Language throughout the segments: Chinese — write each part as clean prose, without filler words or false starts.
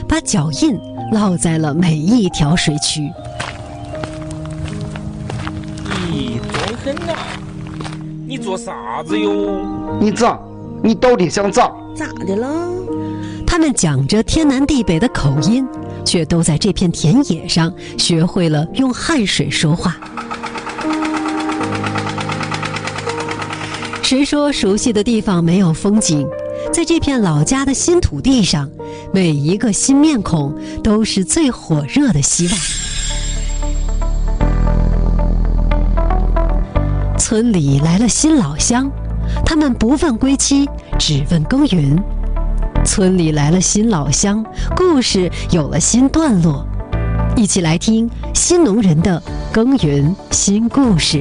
把脚印烙在了每一条水渠。 你装狠呐！你做啥子哟？ 你咋？你到底想咋？ 咋的了？ 他们讲着天南地北的口音，却都在这片田野上学会了用汉水说话。谁说熟悉的地方没有风景？在这片老家的新土地上，每一个新面孔都是最火热的希望。村里来了新老乡，他们不问归期，只问耕耘。村里来了新老乡，故事有了新段落。一起来听新农人的耕耘新故事。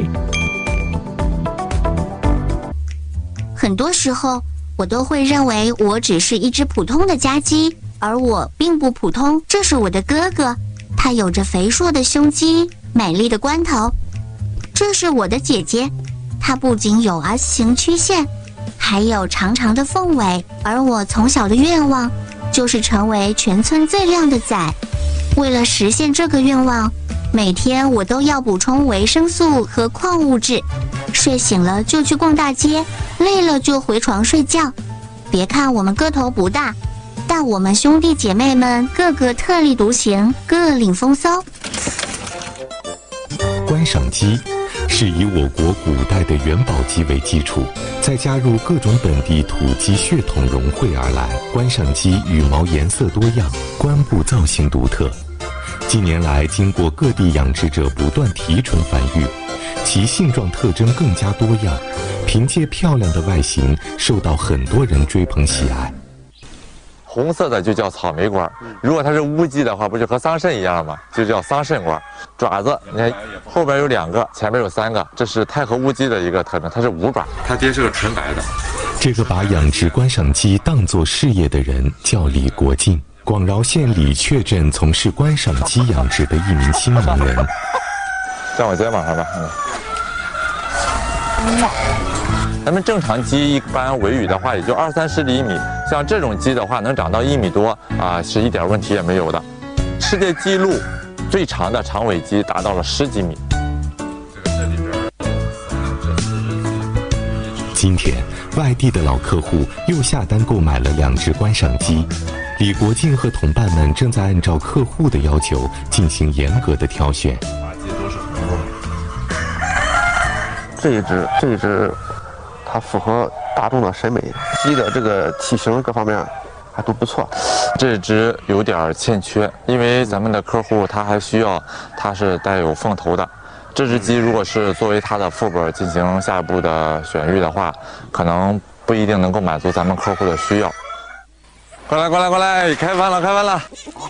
很多时候，我都会认为我只是一只普通的家鸡，而我并不普通。这是我的哥哥，他有着肥硕的胸肌，美丽的冠头。这是我的姐姐，她不仅有 S 型曲线，还有长长的凤尾。而我从小的愿望就是成为全村最靓的仔。为了实现这个愿望，每天我都要补充维生素和矿物质，睡醒了就去逛大街，累了就回床睡觉。别看我们个头不大，但我们兄弟姐妹们个个特立独行，各领风骚。 观赏鸡是以我国古代的元宝鸡为基础，再加入各种本地土鸡血统融汇而来。观赏鸡羽毛颜色多样，冠部造型独特。近年来，经过各地养殖者不断提纯繁育，其性状特征更加多样，凭借漂亮的外形，受到很多人追捧喜爱。 红色的就叫草莓冠，如果它是乌鸡的话，不就和桑葚一样吗？就叫桑葚冠。爪子，你看后边有2个，前面有3个，这是太和乌鸡的一个特征，它是无爪。它爹是个纯白的。 这个把养殖观赏鸡当作事业的人叫李国进，广饶县李雀镇从事观赏鸡养殖的一名新农人。 站我肩膀上吧。咱们正常鸡一般围羽的话，也就20-30厘米，像这种鸡的话，能长到1米多啊，是一点问题也没有的。世界纪录最长的长尾鸡达到了10几米。 今天，外地的老客户又下单购买了2只观赏鸡。李国进和同伴们正在按照客户的要求进行严格的挑选。 这一只，它符合大众的审美，鸡的这个体型各方面还都不错。 这只有点欠缺，因为咱们的客户他还需要它是带有凤头的。这只鸡如果是作为它的副本进行下一步的选育的话，可能不一定能够满足咱们客户的需要。过来，开饭了！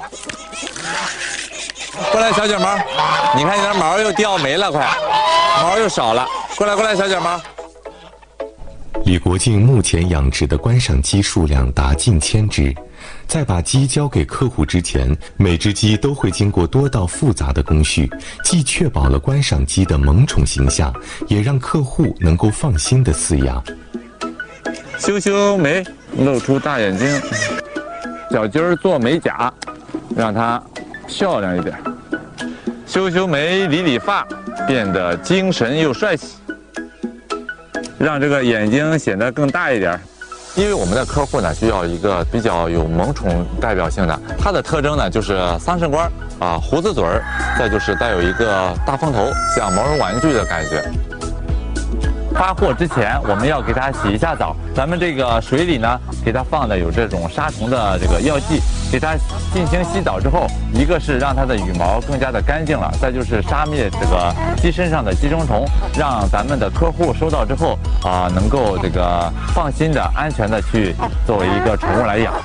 过来，小卷毛，你看你那毛又掉没了，快，毛又少了。过来，小卷毛。 李国进目前养殖的观赏鸡数量达近1000只，在把鸡交给客户之前，每只鸡都会经过多道复杂的工序，既确保了观赏鸡的萌宠形象，也让客户能够放心的饲养。 修眉，露出大眼睛，小鸡儿做美甲，让它漂亮一点。修眉，理发，变得精神又帅气。让这个眼睛显得更大一点，因为我们的客户呢需要一个比较有萌宠代表性的，它的特征呢就是桑葚冠啊，胡子嘴儿，再就是带有一个大风头，像毛绒玩具的感觉。发货之前我们要给它洗一下澡，咱们这个水里呢给它放的有这种杀虫的这个药剂，给它进行洗澡之后，一个是让它的羽毛更加的干净了，再就是杀灭这个鸡身上的寄生虫，让咱们的客户收到之后能够这个放心的、安全的去作为一个宠物来养。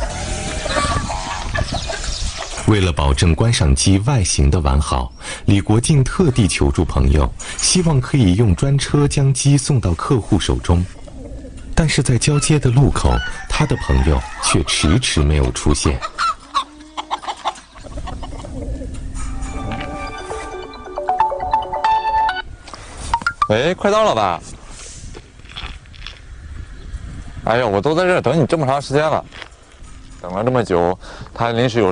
为了保证观赏鸡外形的完好，李国进特地求助朋友，希望可以用专车将鸡送到客户手中。但是在交接的路口，他的朋友却迟迟没有出现。 喂，快到了吧？哎呦，我都在这儿等你这么长时间了，等了这么久，他临时有